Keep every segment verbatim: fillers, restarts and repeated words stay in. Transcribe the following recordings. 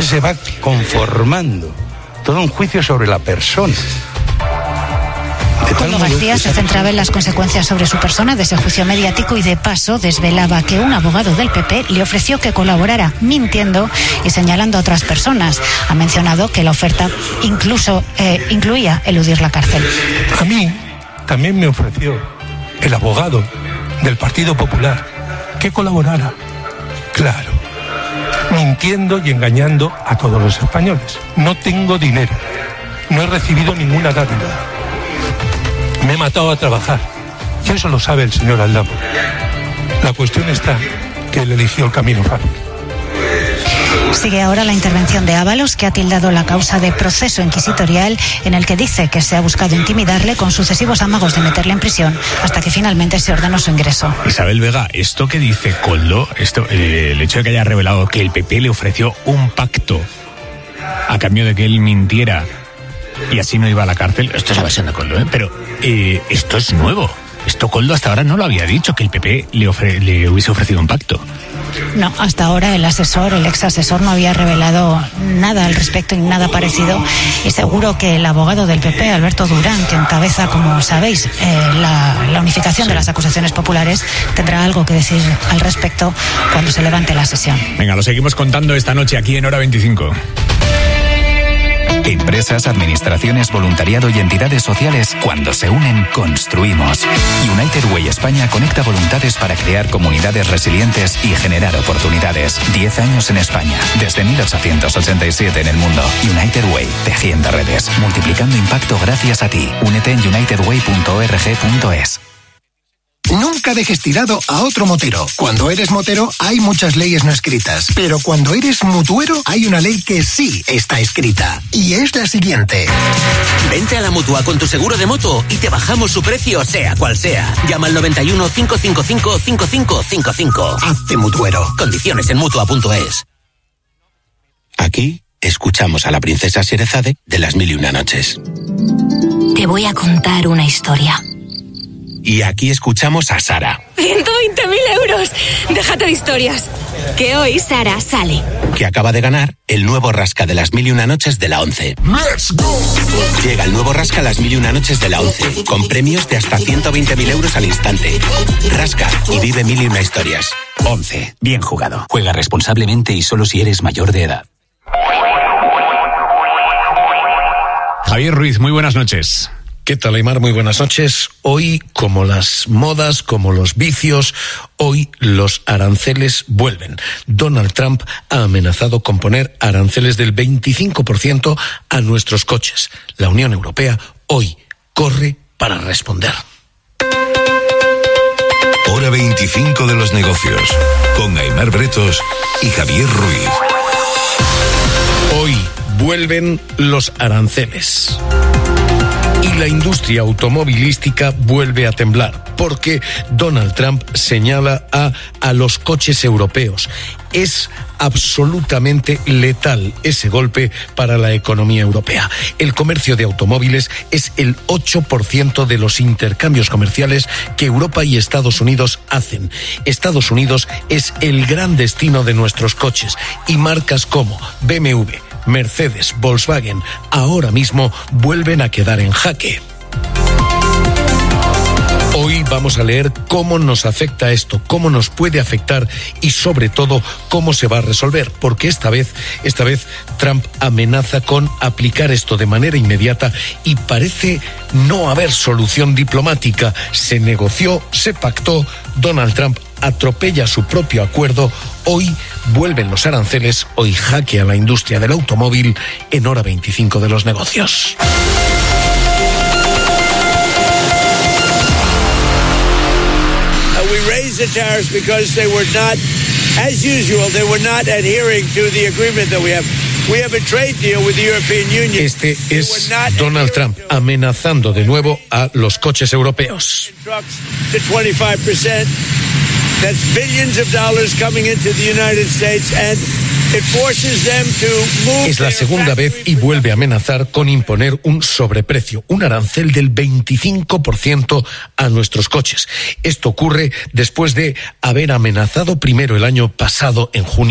Entonces se va conformando todo un juicio sobre la persona. Coldo García se centraba en las consecuencias sobre su persona de ese juicio mediático y de paso desvelaba que un abogado del P P le ofreció que colaborara mintiendo y señalando a otras personas. Ha mencionado que la oferta incluso eh, incluía eludir la cárcel. A mí también me ofreció el abogado del Partido Popular que colaborara, claro, mintiendo y engañando a todos los españoles. No tengo dinero, no he recibido ninguna dádiva. Me he matado a trabajar. Y eso lo sabe el señor Aldama. La cuestión está que él eligió el camino fácil. Sigue ahora la intervención de Ábalos, que ha tildado la causa de proceso inquisitorial, en el que dice que se ha buscado intimidarle con sucesivos amagos de meterle en prisión hasta que finalmente se ordenó su ingreso. Isabel Vega, esto que dice Coldo, esto, eh, el hecho de que haya revelado que el P P le ofreció un pacto a cambio de que él mintiera y así no iba a la cárcel, esto es la versión de Coldo, ¿eh? Pero eh, esto es nuevo. Esto Coldo hasta ahora no lo había dicho, que el P P le, ofre, le hubiese ofrecido un pacto. No, hasta ahora el asesor, el ex asesor no había revelado nada al respecto y nada parecido, y seguro que el abogado del P P, Alberto Durán, que encabeza, como sabéis, eh, la, la unificación sí. de las acusaciones populares, tendrá algo que decir al respecto cuando se levante la sesión. Venga, lo seguimos contando esta noche aquí en Hora veinticinco. Empresas, administraciones, voluntariado y entidades sociales, cuando se unen, construimos. United Way España conecta voluntades para crear comunidades resilientes y generar oportunidades. Diez años en España, desde mil ochocientos ochenta y siete en el mundo. United Way, tejiendo redes, multiplicando impacto gracias a ti. Únete en united way punto org punto es. Nunca dejes tirado a otro motero. Cuando eres motero hay muchas leyes no escritas, pero cuando eres mutuero hay una ley que sí está escrita, y es la siguiente. Vente a la Mutua con tu seguro de moto y te bajamos su precio sea cual sea. Llama al noventa y uno, cinco cinco cinco, cinco cinco cinco cinco. Hazte mutuero. Condiciones en mutua punto es. Aquí escuchamos a la princesa Sherezade de Las Mil y Una Noches. Te voy a contar una historia. Y aquí escuchamos a Sara, ciento veinte mil euros. Déjate de historias. Que hoy Sara sale. que acaba de ganar el nuevo Rasca de Las Mil y Una Noches de la ONCE. Let's go. Llega el nuevo Rasca Las Mil y Una Noches de la ONCE, con premios de hasta ciento veinte mil euros al instante. Rasca y vive mil y una historias. ONCE. Bien jugado. Juega responsablemente y solo si eres mayor de edad. Javier Ruiz, muy buenas noches. ¿Qué tal, Aimar? Muy buenas noches. Hoy, como las modas, como los vicios, hoy los aranceles vuelven. Donald Trump ha amenazado con poner aranceles del veinticinco por ciento a nuestros coches. La Unión Europea hoy corre para responder. Hora veinticinco de los negocios, con Aimar Bretos y Javier Ruiz. Hoy vuelven los aranceles. Y la industria automovilística vuelve a temblar, porque Donald Trump señala a, a los coches europeos. Es absolutamente letal ese golpe para la economía europea. El comercio de automóviles es el ocho por ciento de los intercambios comerciales que Europa y Estados Unidos hacen. Estados Unidos es el gran destino de nuestros coches, y marcas como B M W, Mercedes, Volkswagen, ahora mismo vuelven a quedar en jaque. Hoy vamos a leer cómo nos afecta esto, cómo nos puede afectar y sobre todo cómo se va a resolver, porque esta vez, esta vez Trump amenaza con aplicar esto de manera inmediata y parece no haber solución diplomática. Se negoció, se pactó, Donald Trump atropella su propio acuerdo. Hoy vuelven los aranceles, hoy jaque a la industria del automóvil en Hora veinticinco de los negocios. We raised the tariffs because they were not, as usual, they were not adhering to the agreement that we have. We have a trade deal with the European Union. Este es Donald Trump amenazando de nuevo a los coches europeos. twenty-five percent. That's billions of dollars coming into the United States, and it forces them to move. Es la segunda vez y vuelve a amenazar con imponer un sobreprecio, un arancel del veinticinco por ciento a nuestros coches. Esto ocurre después de haber amenazado primero el año pasado, en junio,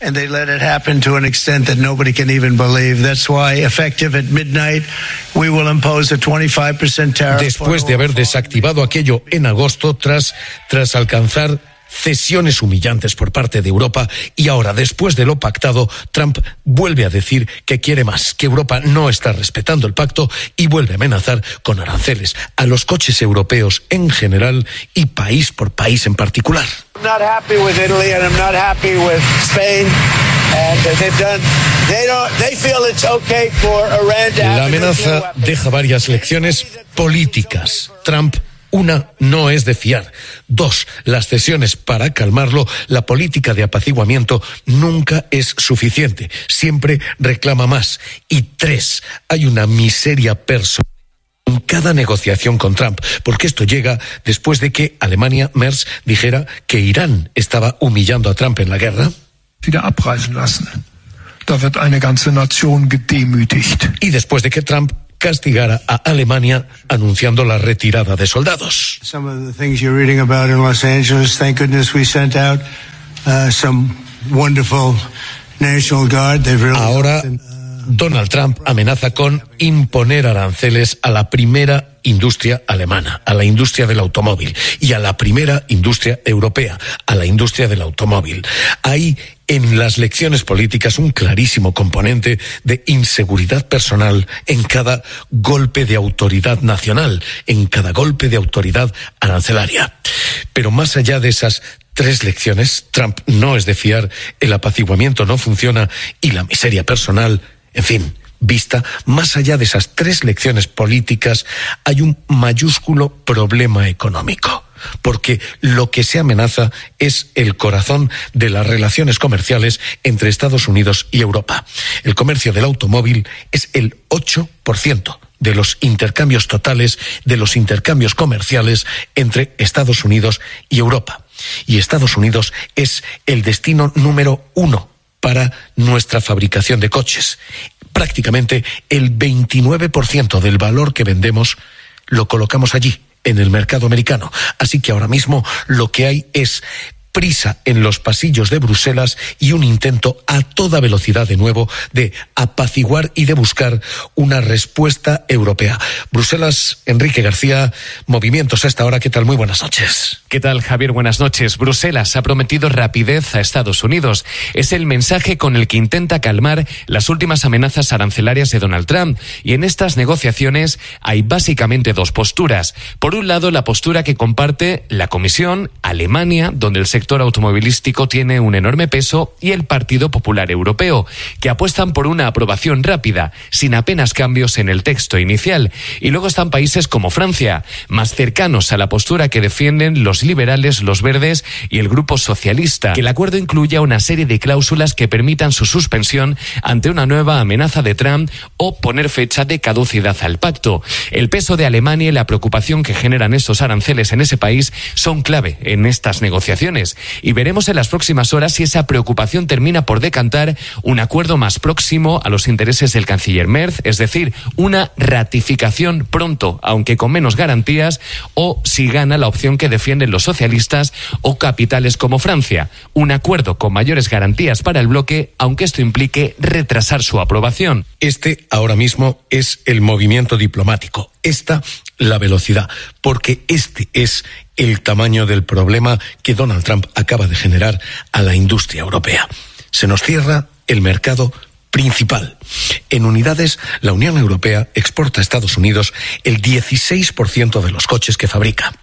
And they let it happen to an extent that nobody can even believe. That's why, effective at midnight, we will impose a twenty-five percent tariff. Después de haber desactivado aquello en agosto, tras, tras alcanzar cesiones humillantes por parte de Europa, y ahora, después de lo pactado, Trump vuelve a decir que quiere más, que Europa no está respetando el pacto y vuelve a amenazar con aranceles a los coches europeos en general y país por país en particular. I'm not happy with Italy and I'm not happy with Spain. And they've done, they don't, they feel it's okay for Iran to have. La amenaza deja varias lecciones políticas. Trump, una, no es de fiar. Dos, las cesiones para calmarlo, la política de apaciguamiento nunca es suficiente. Siempre reclama más. Y tres, hay una miseria personal en cada negociación con Trump, porque esto llega después de que Alemania, Merz, dijera que Irán estaba humillando a Trump en la guerra. Wieder abreisen lassen. Da wird eine ganze Nation gedemütigt. Y después de que Trump castigara a Alemania anunciando la retirada de soldados. Some of the things you're reading about in Los Angeles, thank goodness we sent out uh, some wonderful National Guard. They've really Ahora Donald Trump amenaza con imponer aranceles a la primera industria alemana, a la industria del automóvil, y a la primera industria europea, a la industria del automóvil. Hay en las lecciones políticas un clarísimo componente de inseguridad personal en cada golpe de autoridad nacional, en cada golpe de autoridad arancelaria. Pero más allá de esas tres lecciones, Trump no es de fiar, el apaciguamiento no funciona y la miseria personal, en fin, vista, más allá de esas tres lecciones políticas, hay un mayúsculo problema económico. Porque lo que se amenaza es el corazón de las relaciones comerciales entre Estados Unidos y Europa. El comercio del automóvil es el ocho por ciento de los intercambios totales, de los intercambios comerciales entre Estados Unidos y Europa. Y Estados Unidos es el destino número uno para nuestra fabricación de coches. Prácticamente el veintinueve por ciento del valor que vendemos lo colocamos allí, en el mercado americano. Así que ahora mismo lo que hay es prisa en los pasillos de Bruselas y un intento a toda velocidad de nuevo de apaciguar y de buscar una respuesta europea. Bruselas, Enrique García, movimientos a esta hora. ¿Qué tal? Muy buenas noches. ¿Qué tal, Javier? Buenas noches. Bruselas ha prometido rapidez a Estados Unidos. Es el mensaje con el que intenta calmar las últimas amenazas arancelarias de Donald Trump. Y en estas negociaciones hay básicamente dos posturas. Por un lado, la postura que comparte la Comisión, Alemania, donde el sector automovilístico tiene un enorme peso, y el Partido Popular Europeo, que apuestan por una aprobación rápida, sin apenas cambios en el texto inicial. Y luego están países como Francia, más cercanos a la postura que defienden los liberales, los verdes y el Grupo Socialista, que el acuerdo incluya una serie de cláusulas que permitan su suspensión ante una nueva amenaza de Trump o poner fecha de caducidad al pacto. El peso de Alemania y la preocupación que generan estos aranceles en ese país son clave en estas negociaciones. Y veremos en las próximas horas si esa preocupación termina por decantar un acuerdo más próximo a los intereses del canciller Merz, es decir, una ratificación pronto, aunque con menos garantías, o si gana la opción que defienden los socialistas o capitales como Francia, un acuerdo con mayores garantías para el bloque, aunque esto implique retrasar su aprobación. Este ahora mismo es el movimiento diplomático, esta la velocidad, porque este es el tamaño del problema que Donald Trump acaba de generar a la industria europea. Se nos cierra el mercado principal. En unidades, la Unión Europea exporta a Estados Unidos el dieciséis por ciento de los coches que fabrica.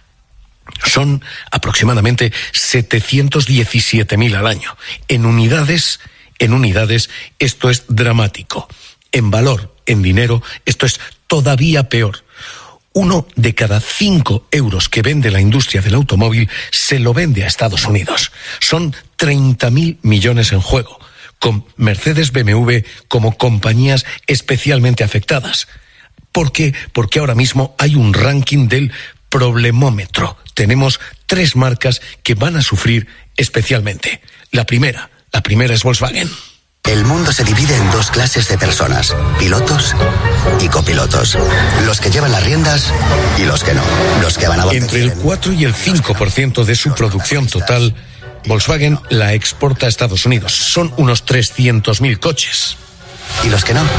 Son aproximadamente setecientos diecisiete mil al año. En unidades, en unidades, esto es dramático. En valor, en dinero, esto es todavía peor. Uno de cada cinco euros que vende la industria del automóvil se lo vende a Estados Unidos. Son treinta mil millones en juego, con Mercedes, B M W como compañías especialmente afectadas. ¿Por qué? Porque ahora mismo hay un ranking del problemómetro. Tenemos tres marcas que van a sufrir especialmente. La primera, la primera es Volkswagen. El mundo se divide en dos clases de personas, pilotos y copilotos. Los que llevan las riendas y los que no. Los que van a donde Entre el cuatro y el cinco por ciento de su producción total Volkswagen la exporta a Estados Unidos. Son unos trescientos mil coches. ¿Y los que no?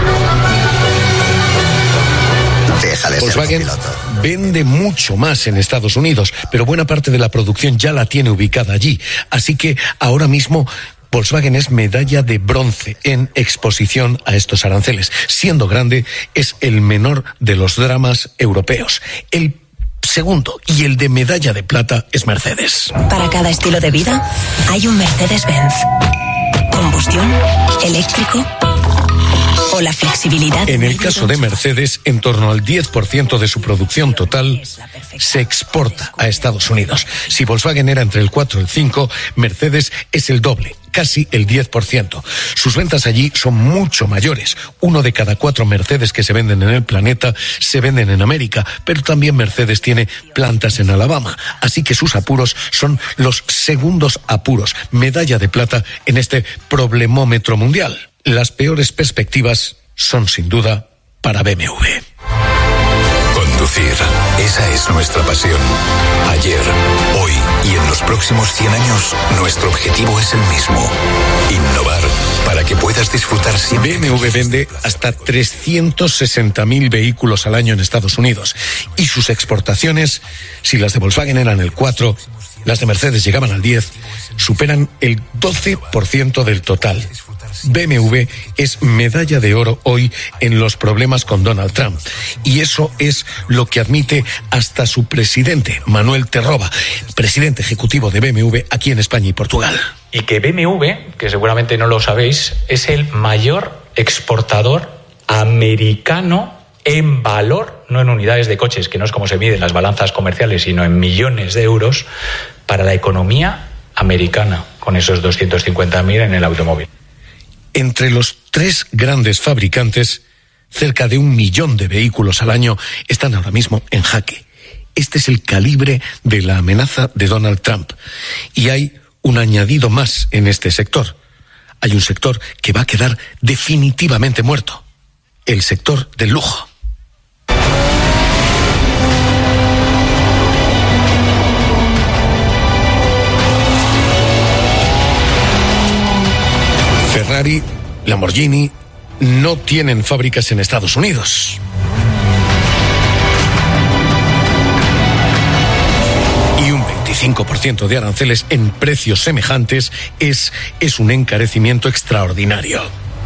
Deja de Volkswagen ser copiloto. Vende mucho más en Estados Unidos, pero buena parte de la producción ya la tiene ubicada allí. Así que ahora mismo Volkswagen es medalla de bronce en exposición a estos aranceles. Siendo grande, es el menor de los dramas europeos. El segundo y el de medalla de plata es Mercedes. Para cada estilo de vida hay un Mercedes-Benz. Combustión, eléctrico o la flexibilidad. En el caso de Mercedes, en torno al diez por ciento de su producción total se exporta a Estados Unidos. Si Volkswagen era entre el cuatro y el cinco, Mercedes es el doble, casi el diez por ciento. Sus ventas allí son mucho mayores. Uno de cada cuatro Mercedes que se venden en el planeta se venden en América, pero también Mercedes tiene plantas en Alabama. Así que sus apuros son los segundos apuros. Medalla de plata en este problemómetro mundial. Las peores perspectivas son sin duda para B M W. Conducir, esa es nuestra pasión. Ayer, hoy y en los próximos cien años, nuestro objetivo es el mismo. Innovar para que puedas disfrutar siempre. B M W vende hasta trescientos sesenta mil vehículos al año en Estados Unidos. Y sus exportaciones, si las de Volkswagen eran el cuatro, las de Mercedes llegaban al diez, superan el doce por ciento del total. B M W es medalla de oro hoy en los problemas con Donald Trump. Y eso es lo que admite hasta su presidente, Manuel Terroba, presidente ejecutivo de B M W aquí en España y Portugal. Y que B M W, que seguramente no lo sabéis, es el mayor exportador americano en valor, no en unidades de coches, que no es como se mide en las balanzas comerciales, sino en millones de euros, para la economía americana, con esos doscientos cincuenta mil en el automóvil. Entre los tres grandes fabricantes, cerca de un millón de vehículos al año están ahora mismo en jaque. Este es el calibre de la amenaza de Donald Trump. Y hay un añadido más en este sector. Hay un sector que va a quedar definitivamente muerto. El sector del lujo. Ferrari, Lamborghini no tienen fábricas en Estados Unidos. Y un veinticinco por ciento de aranceles en precios semejantes es, es un encarecimiento extraordinario.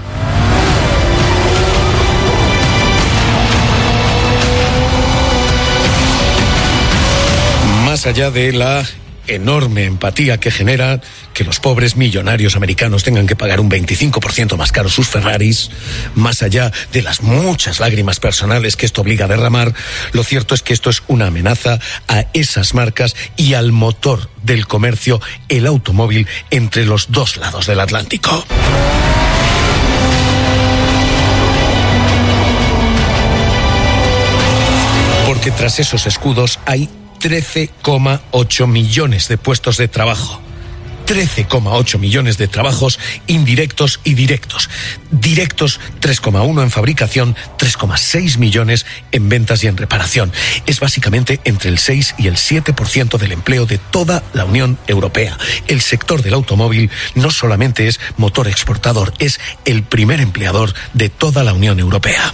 Más allá de la enorme empatía que genera que los pobres millonarios americanos tengan que pagar un veinticinco por ciento más caro sus Ferraris, más allá de las muchas lágrimas personales que esto obliga a derramar, lo cierto es que esto es una amenaza a esas marcas y al motor del comercio, el automóvil, entre los dos lados del Atlántico. Porque tras esos escudos hay trece coma ocho millones de puestos de trabajo. trece coma ocho millones de trabajos indirectos y directos. Directos, tres coma uno en fabricación, tres coma seis millones en ventas y en reparación. Es básicamente entre el seis y el siete por ciento del empleo de toda la Unión Europea. El sector del automóvil no solamente es motor exportador, es el primer empleador de toda la Unión Europea.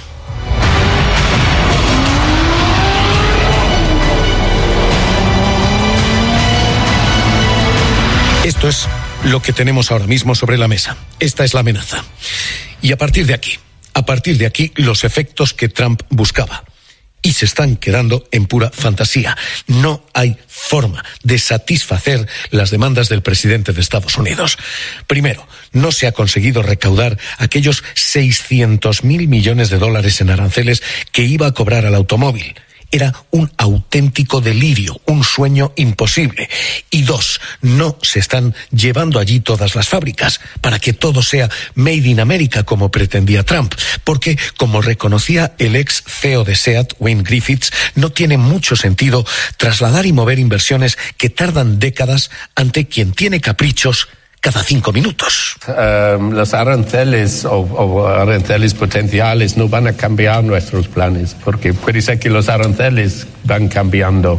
Esto es lo que tenemos ahora mismo sobre la mesa. Esta es la amenaza. Y a partir de aquí, a partir de aquí, los efectos que Trump buscaba. Y se están quedando en pura fantasía. No hay forma de satisfacer las demandas del presidente de Estados Unidos. Primero, no se ha conseguido recaudar aquellos seiscientos mil millones de dólares en aranceles que iba a cobrar al automóvil. Era un auténtico delirio, un sueño imposible. Y dos, no se están llevando allí todas las fábricas para que todo sea made in America como pretendía Trump. Porque, como reconocía el ex C E O de SEAT, Wayne Griffiths, no tiene mucho sentido trasladar y mover inversiones que tardan décadas ante quien tiene caprichos cada cinco minutos. Um, los aranceles o, o aranceles potenciales no van a cambiar nuestros planes, porque puede ser que los aranceles van cambiando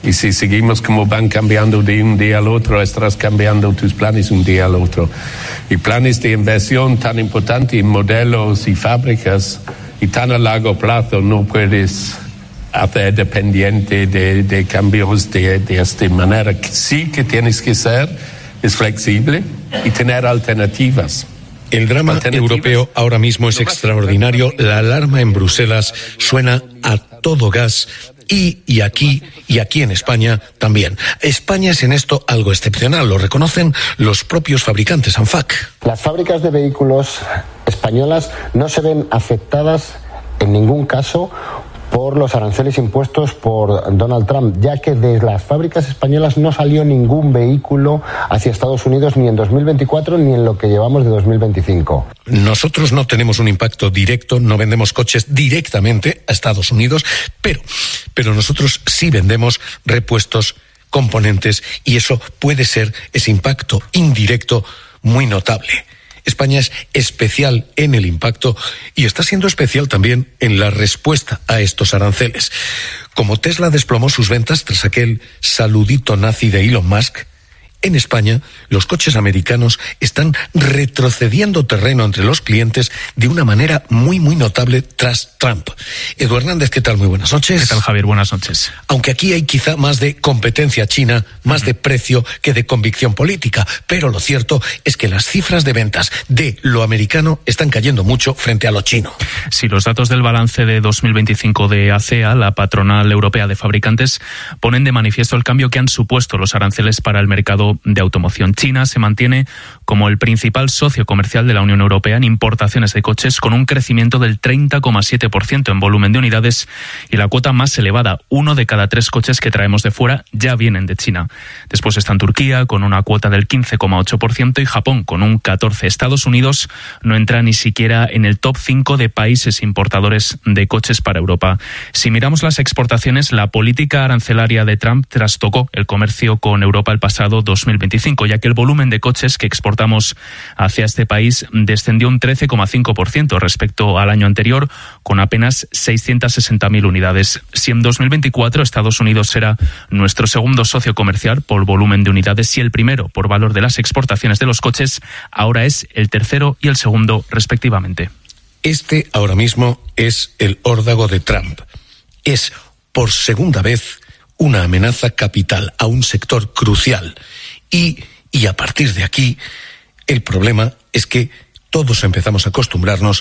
Y si seguimos como van cambiando de un día al otro, estarás cambiando tus planes un día al otro. Y planes de inversión tan importantes en modelos y fábricas y tan a largo plazo no puedes hacer dependiente de, de cambios de, de esta manera. Sí que tienes que ser es flexible y tener alternativas. El drama europeo ahora mismo es extraordinario. La alarma en Bruselas suena a todo gas y, y aquí y aquí en España también. España es en esto algo excepcional, lo reconocen los propios fabricantes ANFAC. Las fábricas de vehículos españolas no se ven afectadas en ningún caso por los aranceles impuestos por Donald Trump, ya que de las fábricas españolas no salió ningún vehículo hacia Estados Unidos ni en dos mil veinticuatro ni en lo que llevamos de dos mil veinticinco. Nosotros no tenemos un impacto directo, no vendemos coches directamente a Estados Unidos, pero, pero nosotros sí vendemos repuestos, componentes, y eso puede ser ese impacto indirecto muy notable. España es especial en el impacto y está siendo especial también en la respuesta a estos aranceles. Como Tesla desplomó sus ventas tras aquel saludito nazi de Elon Musk, en España los coches americanos están retrocediendo terreno entre los clientes de una manera muy muy notable tras Trump. Edu Hernández, ¿qué tal? Muy buenas noches. ¿Qué tal, Javier? Buenas noches. Aunque aquí hay quizá más de competencia china, más de precio que de convicción política, pero lo cierto es que las cifras de ventas de lo americano están cayendo mucho frente a lo chino. Sí, los datos del balance de dos mil veinticinco de A C E A, la patronal europea de fabricantes, ponen de manifiesto el cambio que han supuesto los aranceles para el mercado de automoción. China se mantiene como el principal socio comercial de la Unión Europea en importaciones de coches, con un crecimiento del treinta coma siete por ciento en volumen de unidades y la cuota más elevada. Uno de cada tres coches que traemos de fuera ya vienen de China. Después están Turquía con una cuota del quince coma ocho por ciento y Japón con un catorce por ciento. Estados Unidos no entra ni siquiera en el top cinco de países importadores de coches para Europa. Si miramos las exportaciones, la política arancelaria de Trump trastocó el comercio con Europa el pasado dos mil veinticinco, ya que el volumen de coches que exportamos hacia este país descendió un trece coma cinco por ciento respecto al año anterior, con apenas seiscientas sesenta mil unidades. Si en dos mil veinticuatro Estados Unidos era nuestro segundo socio comercial por volumen de unidades y el primero por valor de las exportaciones de los coches, ahora es el tercero y el segundo respectivamente. Este ahora mismo es el órdago de Trump. Es por segunda vez una amenaza capital a un sector crucial. Y, y a partir de aquí, el problema es que todos empezamos a acostumbrarnos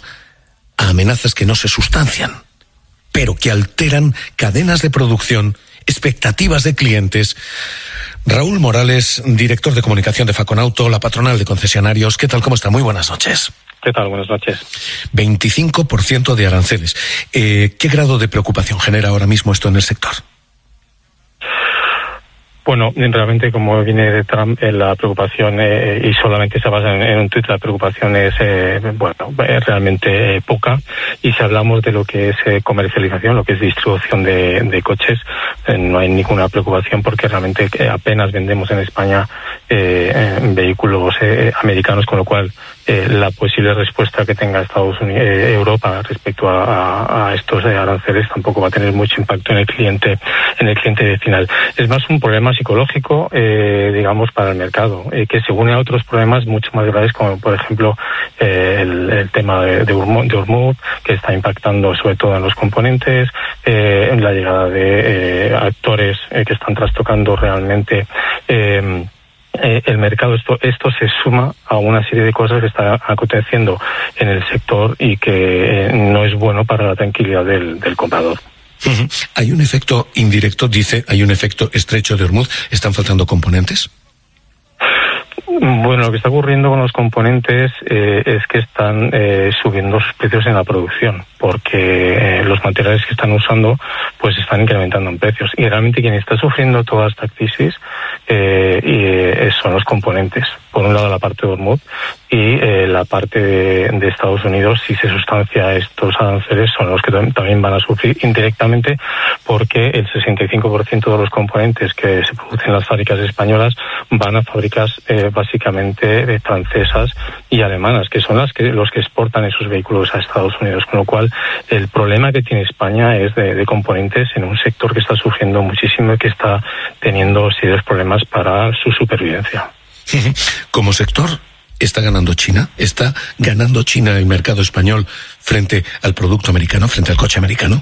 a amenazas que no se sustancian, pero que alteran cadenas de producción, expectativas de clientes. Raúl Morales, director de comunicación de Faconauto, la patronal de concesionarios. ¿Qué tal? ¿Cómo está? Muy buenas noches. ¿Qué tal? Buenas noches. veinticinco por ciento de aranceles. Eh, ¿Qué grado de preocupación genera ahora mismo esto en el sector? Bueno, realmente, como viene de Trump, eh, la preocupación, eh, y solamente se basa en, en un tuit, la preocupación es, eh, bueno, es realmente eh, poca. Y si hablamos de lo que es eh, comercialización, lo que es distribución de, de coches, eh, no hay ninguna preocupación porque realmente eh, apenas vendemos en España eh, eh, vehículos eh, americanos, con lo cual eh, la posible respuesta que tenga Estados Unidos, eh, Europa respecto a, a, a estos eh, aranceles tampoco va a tener mucho impacto en el cliente, en el cliente final. Es más un problema psicológico, eh, digamos, para el mercado, eh, que se une a otros problemas mucho más graves, como por ejemplo eh, el, el tema de, de Hormuz, que está impactando sobre todo en los componentes, eh, en la llegada de eh, actores eh, que están trastocando realmente eh, Eh, el mercado. Esto esto se suma a una serie de cosas que están aconteciendo en el sector y que eh, no es bueno para la tranquilidad del, del comprador. Uh-huh. Hay un efecto indirecto, dice, hay un efecto estrecho de Hormuz. ¿Están faltando componentes? Bueno, lo que está ocurriendo con los componentes eh, es que están eh, subiendo sus precios en la producción, porque eh, los materiales que están usando pues están incrementando en precios. Y realmente quien está sufriendo toda esta crisis eh, y, eh, son los componentes. Por un lado la parte de Hormuz, y eh, la parte de, de Estados Unidos, si se sustancia estos aranceles, son los que también van a sufrir indirectamente, porque el sesenta y cinco por ciento de los componentes que se producen en las fábricas españolas van a fábricas eh, básicamente eh, francesas y alemanas, que son las que los que exportan esos vehículos a Estados Unidos, con lo cual el problema que tiene España es de, de componentes en un sector que está sufriendo muchísimo y que está teniendo serios problemas para su supervivencia. Como sector, ¿está ganando China? ¿Está ganando China el mercado español frente al producto americano, frente al coche americano?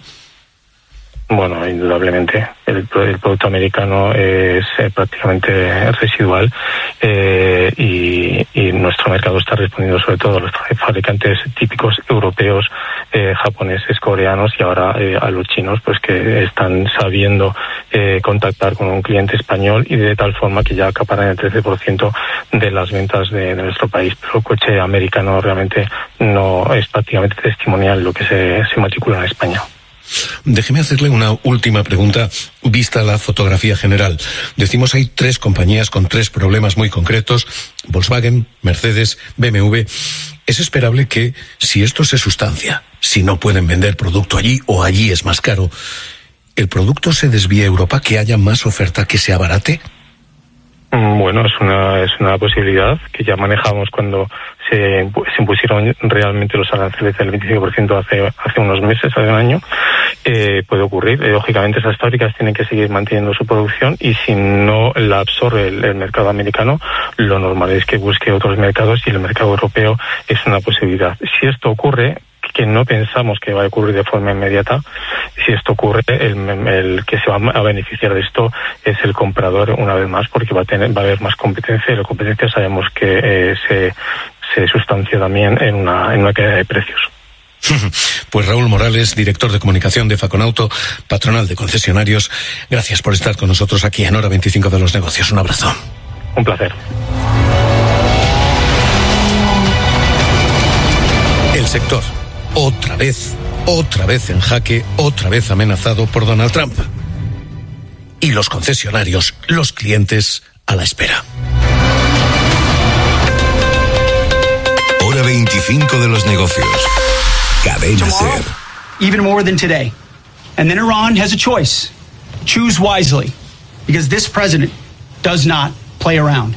Bueno, indudablemente. El, el producto americano es eh, prácticamente residual eh, y, y nuestro mercado está respondiendo sobre todo a los fabricantes típicos europeos, eh, japoneses, coreanos y ahora eh, a los chinos, pues que están sabiendo eh, contactar con un cliente español y de tal forma que ya acaparan el trece por ciento de las ventas de, de nuestro país. Pero el coche americano realmente no es prácticamente testimonial lo que se, se matricula en España. Déjeme hacerle una última pregunta vista la fotografía general. Decimos hay tres compañías con tres problemas muy concretos: Volkswagen, Mercedes, B M W. ¿Es esperable que, si esto se sustancia, si no pueden vender producto allí o allí es más caro, el producto se desvíe a Europa, que haya más oferta, que se abarate? Bueno, es una es una posibilidad que ya manejamos cuando se, se impusieron realmente los aranceles del veinticinco por ciento hace hace unos meses, hace un año. Eh, puede ocurrir. Eh, lógicamente esas fábricas tienen que seguir manteniendo su producción y si no la absorbe el, el mercado americano, lo normal es que busque otros mercados y el mercado europeo es una posibilidad. Si esto ocurre, que no pensamos que va a ocurrir de forma inmediata, si esto ocurre, el, el que se va a beneficiar de esto es el comprador una vez más, porque va a tener va a haber más competencia y la competencia sabemos que eh, se, se sustancia también en una, en una cadena de precios. Pues Raúl Morales, director de comunicación de Faconauto, patronal de concesionarios, gracias por estar con nosotros aquí en Hora veinticinco de los Negocios. Un abrazo. Un placer. El sector, otra vez, otra vez en jaque, otra vez amenazado por Donald Trump. Y los concesionarios, los clientes, a la espera. Hora veinticinco de los Negocios. Cadena Ser. Even more than today. And then Iran has a choice. Choose wisely. Because this president does not play around.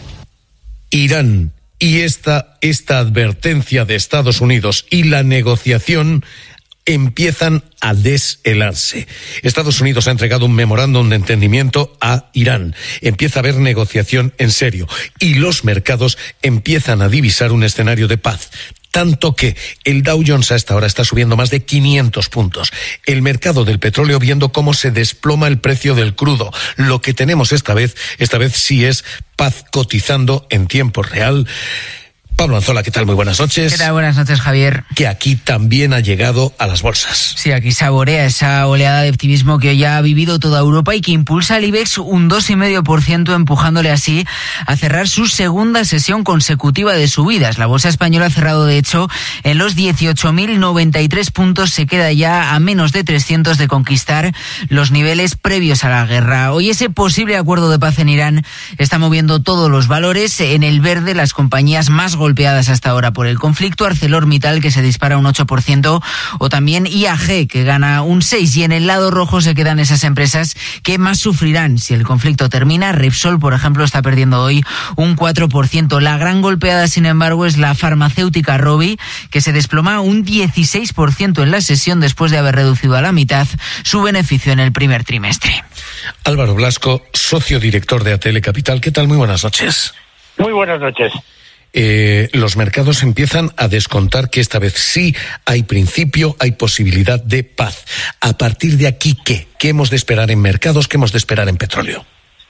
Irán y esta, esta advertencia de Estados Unidos y la negociación empiezan a deshelarse. Estados Unidos ha entregado un memorándum de entendimiento a Irán. Empieza a haber negociación en serio y los mercados empiezan a divisar un escenario de paz. Tanto que el Dow Jones a esta hora está subiendo más de quinientos puntos. El mercado del petróleo viendo cómo se desploma el precio del crudo. Lo que tenemos esta vez, esta vez sí es paz cotizando en tiempo real. Pablo Anzola, ¿qué tal? Muy buenas noches. ¿Qué tal? Buenas noches, Javier. Que aquí también ha llegado a las bolsas. Sí, aquí saborea esa oleada de optimismo que ya ha vivido toda Europa y que impulsa al IBEX un dos coma cinco por ciento, empujándole así a cerrar su segunda sesión consecutiva de subidas. La bolsa española ha cerrado, de hecho, en los dieciocho mil noventa y tres puntos. Se queda ya a menos de trescientos de conquistar los niveles previos a la guerra. Hoy ese posible acuerdo de paz en Irán está moviendo todos los valores. En el verde, las compañías más golpeadas hasta ahora por el conflicto: ArcelorMittal, que se dispara un ocho por ciento, o también I A G, que gana un seis por ciento. Y en el lado rojo se quedan esas empresas que más sufrirán si el conflicto termina. Repsol, por ejemplo, está perdiendo hoy un cuatro por ciento. La gran golpeada, sin embargo, es la farmacéutica Rovi, que se desploma un dieciséis por ciento en la sesión después de haber reducido a la mitad su beneficio en el primer trimestre. Álvaro Blasco, socio director de A T L Capital. ¿Qué tal? Muy buenas noches. Muy buenas noches. Eh, los mercados empiezan a descontar que esta vez sí hay principio, hay posibilidad de paz. A partir de aquí, ¿qué? ¿Qué hemos de esperar en mercados? ¿Qué hemos de esperar en petróleo?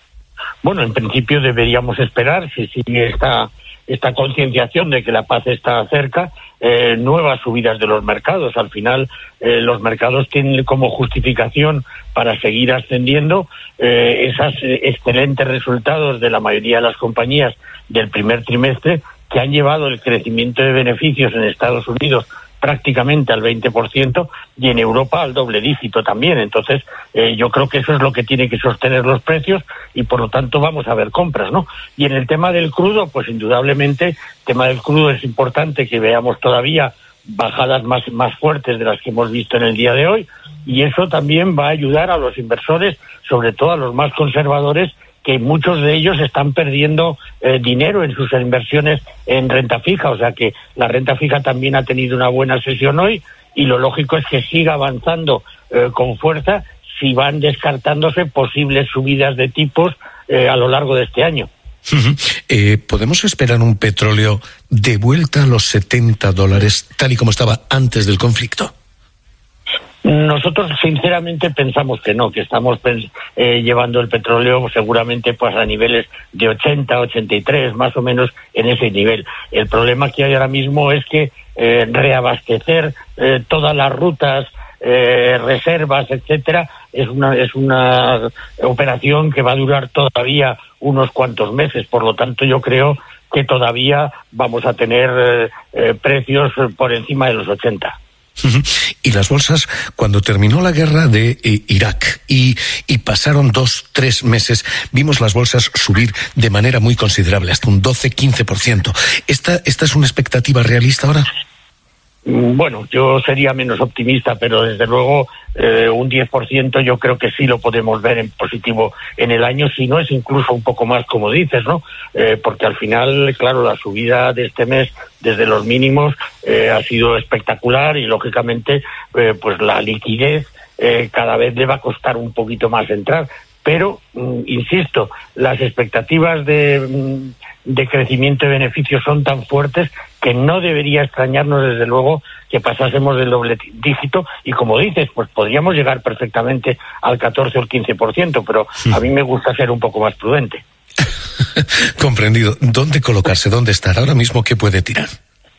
Bueno, en principio deberíamos esperar, si sigue esta, esta concienciación de que la paz está cerca, eh, nuevas subidas de los mercados. Al final, eh, los mercados tienen como justificación para seguir ascendiendo eh, esos excelentes resultados de la mayoría de las compañías del primer trimestre, que han llevado el crecimiento de beneficios en Estados Unidos prácticamente al veinte por ciento y en Europa al doble dígito también. Entonces, eh, yo creo que eso es lo que tiene que sostener los precios y por lo tanto vamos a ver compras, ¿no? Y en el tema del crudo, pues indudablemente, el tema del crudo es importante que veamos todavía bajadas más, más fuertes de las que hemos visto en el día de hoy, y eso también va a ayudar a los inversores, sobre todo a los más conservadores, que muchos de ellos están perdiendo eh, dinero en sus inversiones en renta fija, o sea que la renta fija también ha tenido una buena sesión hoy, y lo lógico es que siga avanzando eh, con fuerza si van descartándose posibles subidas de tipos eh, a lo largo de este año. Uh-huh. Eh, ¿Podemos esperar un petróleo de vuelta a los setenta dólares, tal y como estaba antes del conflicto? Nosotros sinceramente pensamos que no, que estamos eh, llevando el petróleo seguramente pues a niveles de ochenta, ochenta y tres, más o menos en ese nivel. El problema que hay ahora mismo es que eh, reabastecer eh, todas las rutas, eh, reservas, etcétera, es una es una operación que va a durar todavía unos cuantos meses. Por lo tanto, yo creo que todavía vamos a tener eh, eh, precios por encima de los ochenta. Y las bolsas, cuando terminó la guerra de eh, Irak y, y pasaron dos, tres meses, vimos las bolsas subir de manera muy considerable, hasta un doce, quince por ciento. ¿Esta, esta es una expectativa realista ahora? Bueno, yo sería menos optimista, pero desde luego eh, un diez por ciento yo creo que sí lo podemos ver en positivo en el año, si no es incluso un poco más, como dices, ¿no? Eh, porque al final, claro, la subida de este mes desde los mínimos eh, ha sido espectacular y, lógicamente, eh, pues la liquidez eh, cada vez le va a costar un poquito más entrar. Pero, mm, insisto, las expectativas de, mm, de crecimiento de beneficios son tan fuertes que no debería extrañarnos, desde luego, que pasásemos del doble dígito y, como dices, pues podríamos llegar perfectamente al catorce o el quince por ciento, pero sí. A mí me gusta ser un poco más prudente. Comprendido. ¿Dónde colocarse? ¿Dónde estar? Ahora mismo, ¿qué puede tirar?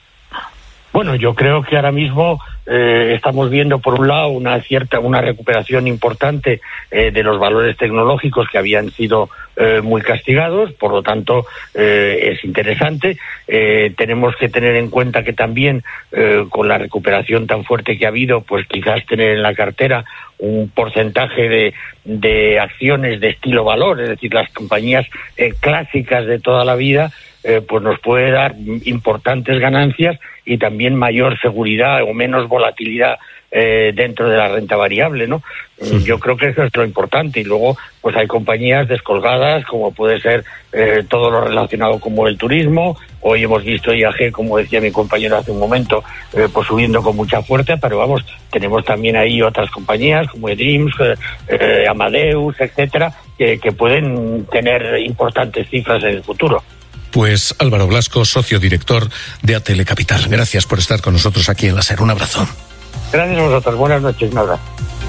Bueno, yo creo que ahora mismo eh, estamos viendo, por un lado, una cierta una recuperación importante eh, de los valores tecnológicos que habían sido eh, muy castigados, por lo tanto eh, es interesante. Eh, tenemos que tener en cuenta que también eh, con la recuperación tan fuerte que ha habido, pues quizás tener en la cartera un porcentaje de, de acciones de estilo valor, es decir, las compañías eh, clásicas de toda la vida, eh, pues nos puede dar importantes ganancias y también mayor seguridad o menos volatilidad eh, dentro de la renta variable, ¿no? Sí. Yo creo que eso es lo importante. Y luego, pues hay compañías descolgadas, como puede ser eh, todo lo relacionado con el turismo. Hoy hemos visto I A G, como decía mi compañero hace un momento, eh, pues subiendo con mucha fuerza, pero vamos, tenemos también ahí otras compañías como eDreams, eh, eh, Amadeus, etcétera, que, que pueden tener importantes cifras en el futuro. Pues Álvaro Blasco, socio director de A T L Capital. Gracias por estar con nosotros aquí en la SER. Un abrazo. Gracias a vosotros. Buenas noches. Nada.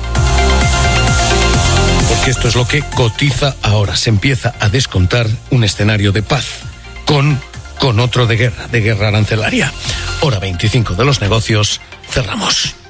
Porque esto es lo que cotiza ahora. Se empieza a descontar un escenario de paz con, con otro de guerra, de guerra arancelaria. Hora veinticinco de los negocios. Cerramos.